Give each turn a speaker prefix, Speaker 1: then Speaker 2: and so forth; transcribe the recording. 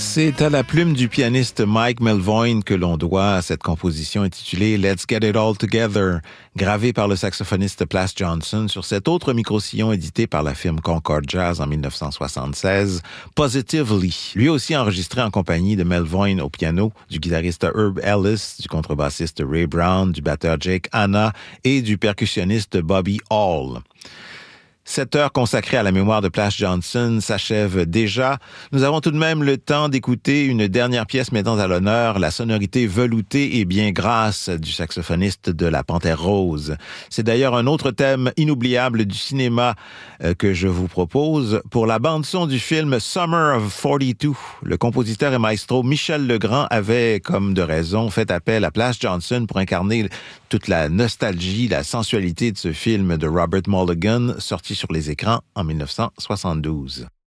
Speaker 1: C'est à la plume du pianiste Mike Melvoin que l'on doit cette composition intitulée Let's Get It All Together, gravée par le saxophoniste Plas Johnson sur cet autre micro-sillon édité par la firme Concord Jazz en 1976, Positively, lui aussi enregistré en compagnie de Melvoin au piano, du guitariste Herb Ellis, du contrebassiste Ray Brown, du batteur Jake Hanna et du percussionniste Bobby Hall. Cette heure consacrée à la mémoire de Plas Johnson s'achève déjà. Nous avons tout de même le temps d'écouter une dernière pièce mettant à l'honneur la sonorité veloutée et bien grasse du saxophoniste de la Panthère Rose. C'est d'ailleurs un autre thème inoubliable du cinéma que je vous propose. Pour la bande-son du film Summer of 42, le compositeur et maestro Michel Legrand avait, comme de raison, fait appel à Plas Johnson pour incarner toute la nostalgie, la sensualité de ce film de Robert Mulligan, sorti sur les écrans en 1972.